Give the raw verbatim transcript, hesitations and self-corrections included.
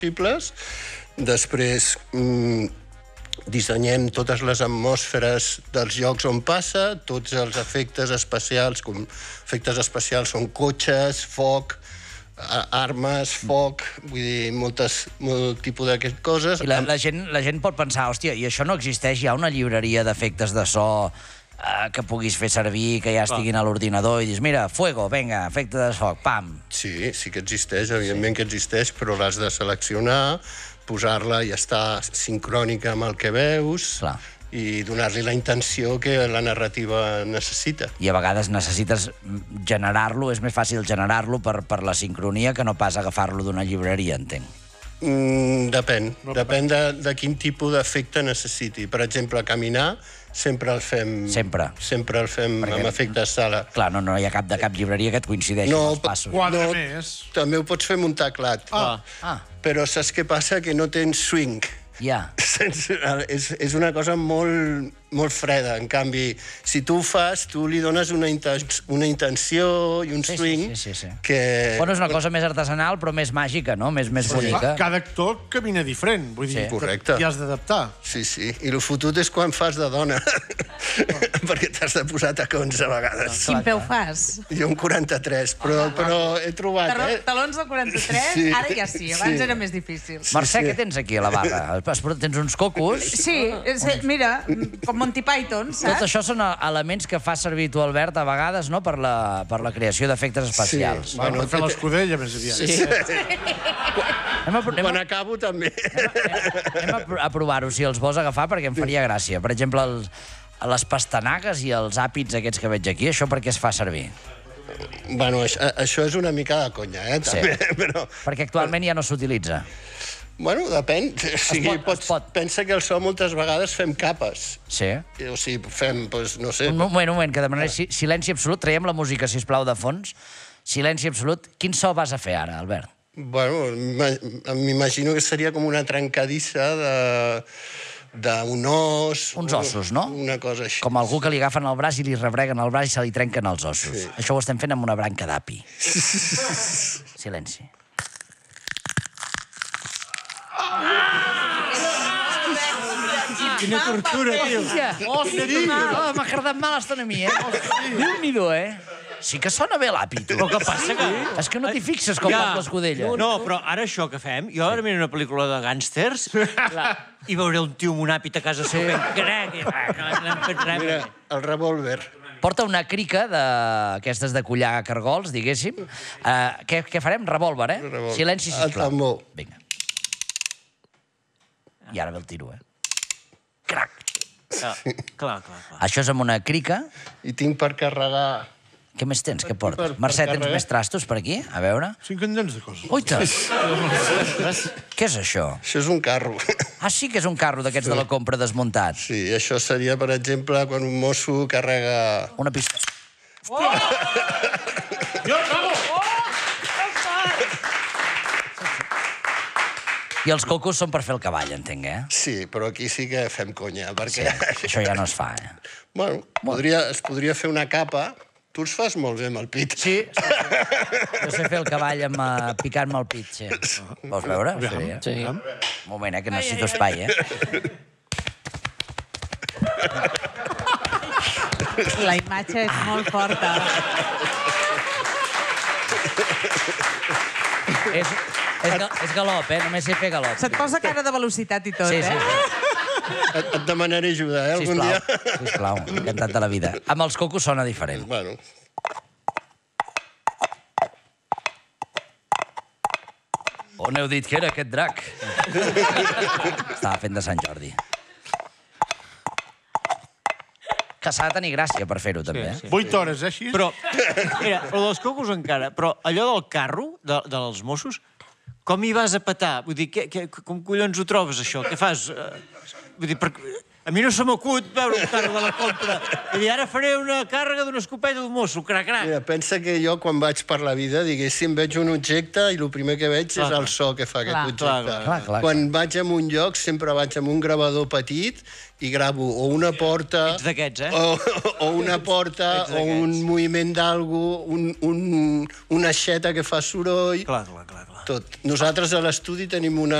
possibles. Després mm, dissenyem totes les atmosferes dels llocs on passa, tots els efectes especials, com efectes especials són cotxes, foc, armes, foc, vull dir, moltes, molt tipus d'aquestes coses. I la, la, gent, la gent pot pensar, hòstia, i això no existeix? Hi ha una llibreria d'efectes de so eh, que puguis fer servir, que ja estiguin a l'ordinador i dius, mira, fuego, venga, efecte de foc, pam. Sí, sí que existeix, evidentment que existeix, però l'has de seleccionar, posar-la i estar sincrònica amb el que veus. Clar. I donar-li la intenció que la narrativa necessita. I a vegades necessites generar-lo, és més fàcil generar-lo per, per la sincronia que no pas agafar-lo d'una llibreria, entenc. Mm, depèn. Depèn de, de quin tipus d'efecte necessiti. Per exemple, caminar sempre el fem... Sempre. Sempre el fem Perquè... amb efecte de sala. Clar, no, no hi ha cap de cap llibreria que et coincideixi no, amb els passos. Quatre no, més. També ho pots fer amb un teclat. Ah. Ah. Però saps què passa? Que no tens swing. Ja. És, és una cosa molt, molt freda. En canvi, si tu ho fas, tu li dones una, inten una intenció i un Sí, swing sí, sí, sí, sí. que... Bueno, és una cosa més artesanal, però més màgica, no? Més, més bonica. Cada actor camina diferent, vull dir, Sí. Correcte. t'hi has d'adaptar. Sí, sí. I el fotut és quan fas de dona. Perquè t'has de posar tacons a vegades. Quin peu fas? Jo un quaranta-tres, però, però he trobat, Taló- eh? Talons de quaranta-tres? Sí. Ara ja sí, abans Sí. era més difícil. Mercè, què tens aquí a la barra? Tens uns cocos? Sí, és, mira, com Monty Python, Tot saps? això són elements que fa servir tu, Albert, a vegades, no?, per la, per la creació d'efectes especials. Sí. Bueno, per fer l'escudella, més aviat. Sí. Anem a, anem Quan a, acabo, també. anem a, a provar-ho, si els vols agafar, perquè em faria gràcia. Per exemple, el, les pastanagues i els àpits aquests que veig aquí, això per què es fa servir? Bueno, això, això és una mica de conya, eh? També, Sí. però... Perquè actualment ja no s'utilitza. Bueno, depèn. O sigui, pot, es pots, pot. Pensa que el so moltes vegades fem capes. Sí. O sigui, fem, doncs, no sé... Un moment, un moment, que demanaré si, silenci absolut. Traiem la música, sisplau, de fons. Silenci absolut. Quin so vas a fer ara, Albert? Bueno, m'imagino que seria com una trencadissa de d'un os... Uns ossos, no? Una cosa així. Com algú que li agafen el braç i li rebreguen el braç i se li trenquen els ossos. Sí. Això ho estem fent amb una branca d'api. Silenci. Quina tortura, tio. Hòstia, oh, m'ha agradat mal estar a mi, eh? Déu-n'hi-do, eh? Sí que sona bé l'api, tu. Però què passa? Que... És que no t'hi fixes com Ja. va l'escudella. No, però ara això que fem, jo ara miro una pel·lícula de gàngsters i veuré un tio amb un àpid a casa seu fent crec, i crec, no hem fet res. Mira, el revòlver. Porta una crica d'aquestes de collar cargols, diguéssim. Uh, què, què farem? Revòlver, eh? Revòlver. Silenci, sisplau. El tambor. Vinga. I ara ve el tiro, eh? Crac. Clar, clar, clar. clar. Això és amb una crica. I tinc per carregar... Què més tens? Què portes? per- per Mercè, tens carregar. més trastos per aquí? A veure. Cinc endents de coses. Uita! Què és això? Això és un carro. Ah, sí que és un carro d'aquests de la compra desmuntat. Sí, això seria, per exemple, quan un mosso carrega... Una pistola. Jo, bravo! I els cocos són per fer el cavall, entenc, eh? Sí, però aquí sí que fem conya, perquè... Això ja no es fa, eh? Bueno, podria, es podria fer una capa. Tu els fas molt bé amb el pit. Sí, sí, sí. Jo sé fer el cavall amb, uh, picant-me el pit, sí. Vols veure? Sí. sí. Un moment, eh, que necessito espai, eh? La imatge és molt forta. És, és, ga- és galop, eh? Només sé fer galop. Se't posa cara de velocitat i tot, Sí, sí, eh? sí. Et, et demanaré ajuda, eh, algun Sisplau, dia. sisplau, encantat de la vida. Amb els cocos sona diferent. Bueno, On heu dit que era aquest drac? Estava fent de Sant Jordi. Que s'ha de tenir gràcia per fer-ho, també. Eh? Vuit hores, eh, així? Però, mira, però dels cocos encara, però allò del carro, de, dels Mossos, com hi vas a petar? Vull dir, que, que, com collons ho trobes, això? Què fas? Eh, Vull dir, per... a mi no se m'acut veure un carro de la compra. Vull dir, ara faré una càrrega d'una escopeta d'un mosso, crac, crac. mira, pensa que jo, quan vaig per la vida, diguéssim, veig un objecte i el primer que veig és el so que fa aquest Clar. objecte. Clar, clar, clar, clar. Quan vaig a un lloc, sempre vaig amb un gravador petit i gravo o una porta... Ets d'aquests, eh? O, o una porta, Ets o un d'aquests. moviment d'algú, un, un, una aixeta que fa soroll... Clar, clar, clar, clar. tot. Nosaltres a l'estudi tenim una